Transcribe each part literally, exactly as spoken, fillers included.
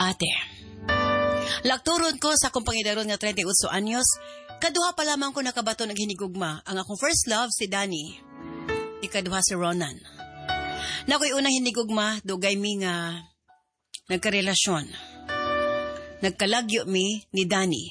ate. Lakturon ko sa akong pangidaron nga thirty-eight anyos, kaduha pa lamang ko nakabato naghinigugma. Ang akong first love si Danny. Ikaduha si Ronan. Na ako'y unang hinigugma, dugay mi nga nagkarelasyon. Nagkalagyo mi ni Danny.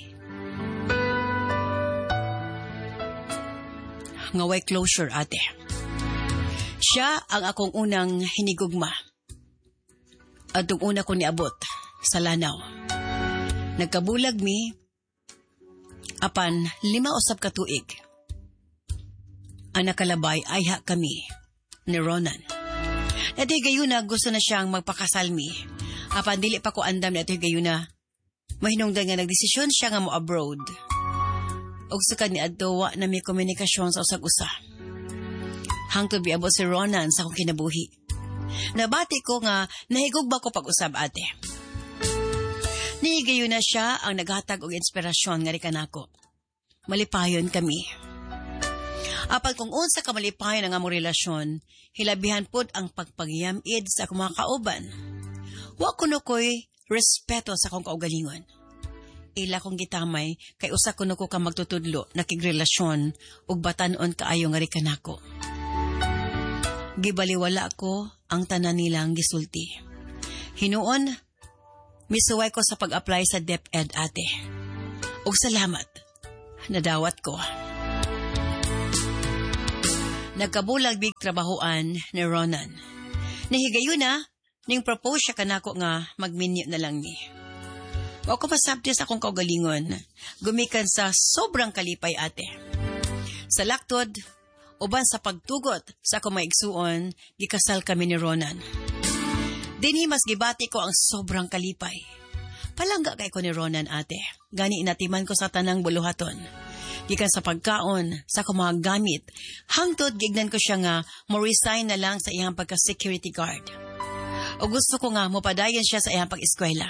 Nga way closure, ate. Siya ang akong unang hinigugma. At yung una ko niabot sa Lanao. Nagkabulag mi, apan lima usab ka tuig. Ang nakalabay ayha kami ni Ronan. Ito'y gayuna gusto na siyang magpakasal mi. Apan dili pa ko andam na ito'y gayuna. Mahinungdan nga nagdesisyon siya nga mo abroad. Og sukad ni adto wa na may komunikasyon sa usag-usa. Hangtod biabot si Ronan sa akong kinabuhi. Nabati ko nga nahigugba ko pag-usab, ate. Nihigayon na siya ang naghatag og inspirasyon nga rikan ako. Malipayon kami. Apan kung unsa ka malipayon ang among relasyon, hilabihan pod ang pagpagyamid sa akong mga kauban. Wa kuno ko'y respeto sa akong kaugalingon. Ila kong gitamay kay usa kuno ko ka magtutudlo nakigrelasyon ug batan-on kaayo nga rikan ako. Gibaliwala ko ang tanan nilang gisulti. Hinuon, misuway ko sa pag-apply sa DepEd, ate. Ug salamat, nadawat ko. Nagkabulag big trabahoan ni Ronan. Nahigayon na, ning propose siya kanako nga magminyo na lang ni. O ko masabti sa akong kaugalingon, gumikan sa sobrang kalipay, ate. Sa laktod, uban sa pagtugot sa akong maigsuon, gikasal kami ni Ronan. Dinhi mas gibati ko ang sobrang kalipay. Palangga kay ko ni Ronan, ate. Gani inatiman ko sa tanang buluhaton. Gikan sa pagkaon, sa akong mga gamit, hangtod gignan ko siya nga mo-resign na lang sa iyang pagka-security guard. O gusto ko nga mopadayon siya sa iyang pag-eskwela.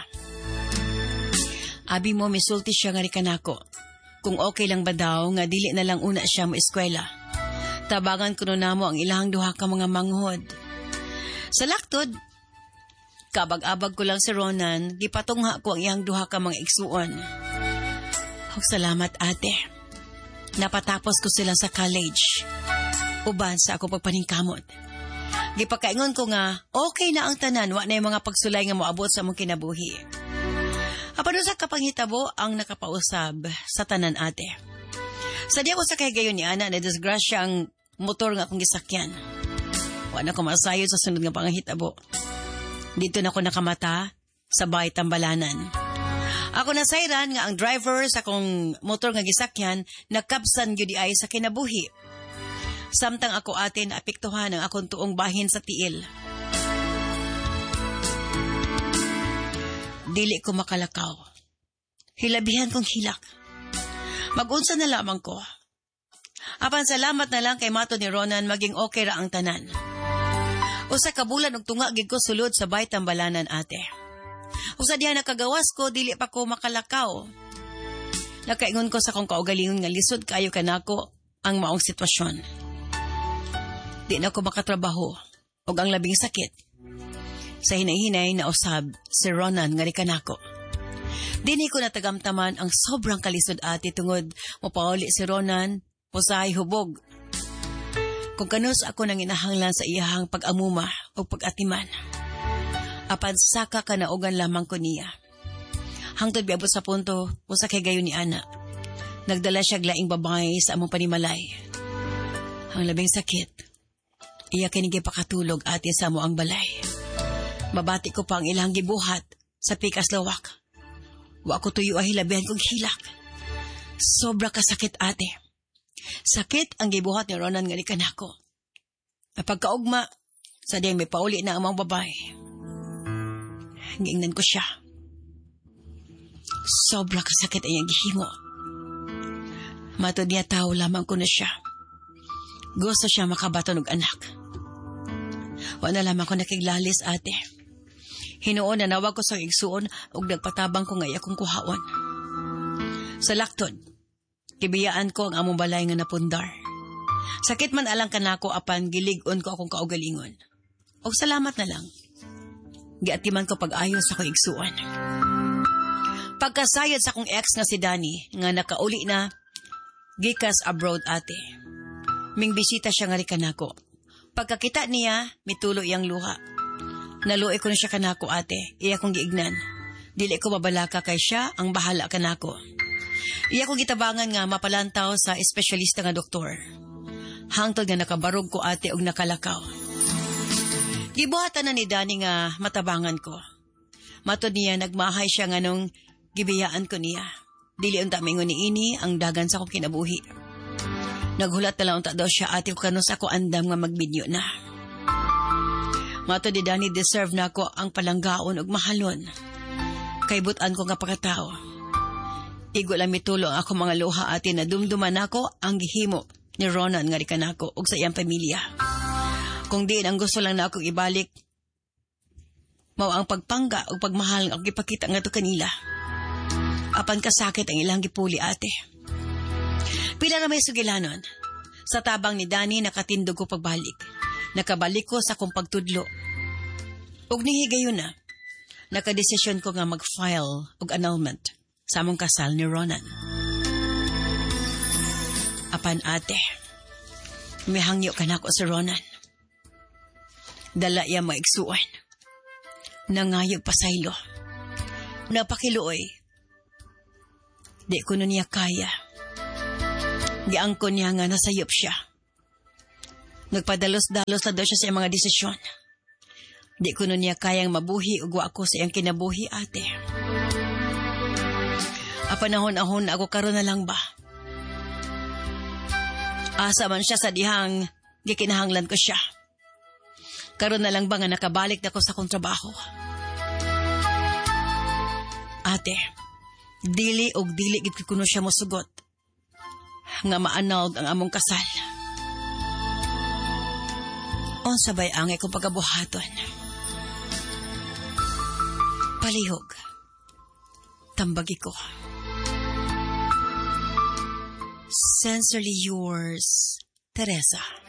Abi mo misulti siya nga rikan ako. Kung okay lang ba daw nga dili na lang una siya mo eskwela. Tabangan ko na mo ang ilahang duha ka mga manghod. Sa laktod, kabag-abag ko lang si Ronan, gipatungha ko ang iyang duha ka mga igsuon. Oh, salamat, ate. Napatapos ko sila sa college. Uban sa ako pagpaningkamot. Gipakaingon ko nga, okay na ang tanan, wa na yung mga pagsulay nga moabot sa mong kinabuhi. Apano sa kapanghitabo ang nakapausab sa tanan, ate. Sa diya ko sa kahigayon ni Ana na disgrasya ang motor nga akong gisakyan. Wa na ko masayod sa sunod nga panghitabo. Dito na ko nakamata sa bahay Tambalanan. Ako nasayran nga ang driver sa akong motor nga gisakyan nakabsan gyud ay sa kinabuhi. Samtang ako, ate, naapektuhan ang akong tuong bahin sa tiil. Dili ko makalakaw. Hilabihan kong hilak. Mag-unsa na lamang ko. Apan salamat na lang kay mato ni Ronan maging okay ra ang tanan. Usa ka bulan og tunga gid ko sulod sa bahay Tambalanan, ate. Usa diha nakagawas ko dili pa ko makalakaw. Nakaingon ko sa akong kaugalingon nga lisod kayo kanako ang maong sitwasyon. Di na ko makatrabaho og ang labing sakit. Sa hinay-hinay na usab si Ronan nga rikan ako. Dini ko natagamtaman ang sobrang kalisod, ate, tungod mopauli si Ronan pusahay hubog. Kung kanus ako nang inahanglan sa iyahang pag-amuma o pag-atiman. Apan saka kanaugan lamang ko niya. Hangtod biabot sa punto, usa kay gayon ni Ana. Nagdala siya glaing babae sa among panimalay. Ang labing sakit, iya kinigay pakatulog, ate, sa mo ang balay. Mabati ko pa ang ilang gibuhat sa pikas lawak. Wa ko tuyo ay hilabihan kong hilak. Sobra ka sakit, ate. Sakit ang gibuhat ni Ronan nga rikan ako. Napagkaugma, sa diyang may pauli na ang mga babae. Giingnan ko siya. Sobra kasakit ang iyang gihimo. Matod niya tao lamang ko na siya. Gusto siya makabaton og anak. Wala lamang ko nakiglalis, ate. Hinuon na nawag ko sa igsuon og nagpatabang ko ngaya kong kuhaon. Sa laktod, kibiyaan ko ang among balay nga napundar. Sakit man alang kanako apan gilig-on ko akong kaugalingon. Og salamat na lang. Giatiman ko pag-ayos sa kong igsuon. Pagkasayad sa kong ex nga si Danny, nga nakauli na, gikas abroad ate. Ming bisita siya nga rin kanako. Pagkakita niya, mitulo iyang luha. Naluoy ko na siya kanako ate, iya kong giignan. Dili ko mabalaka kay siya ang bahala kanako. Iya kong gitabangan nga mapalantaw sa espesyalista nga doktor. Hangtod nga nakabarog ko ate og nakalakaw. Gibuhatan na ni Danny nga matabangan ko. Matod niya nagmahay siya nga nung gibiyaan ko niya. Dili unta mingon ni ini ang dagan sa kong kinabuhi. Naghulat na lang unta daw siya ate ko kanus ako andam nga magbinyo na. Matod ni Danny deserve na ako ang palanggaon ug mahalon. Kay butan ko nga pagkatao. Igo lang mitulo ang ako mga luha ate na dumduman ako ang gihimo ni Ronan nga rikan ako ug sa iyang pamilya. Kung diin ang gusto lang na akong ibalik, mao ang pagpangga o pagmahal nga akong ipakita nga to kanila. Apan kasakit ang ilang gipuli ate. Pila na may sugilanon. Sa tabang ni Danny nakatindog ko pagbalik. Nakabalik ko sa kong pagtudlo. Ug nihigayon na, nakadesisyon ko nga mag-file og annulment sa among kasal ni Ronan. Apan ate, may hangyo ka na ako sa Ronan. Dala iya maigsuan. Nangayog pasaylo. Napakiluoy. Di ko nun niya kaya. Giangkon niya nga nasayop siya. Nagpadalos-dalos na daw siya sa mga desisyon. Di ko nun niya kayang mabuhi ugwa ako sa iyang kinabuhi ate. Apanahon-ahon ako karon na lang ba? Asa man siya sa dihang gikinahanglan ko siya. Karon na lang ba nga nakabalik na ko sa kong trabaho? Ate, dili og dili gid ko kuno siya mosugot. Nga maanawd ang among kasal. Unsa bay angay kong pagabuhaton? Palihog. Tambagi ko. Sincerely yours, Teresa.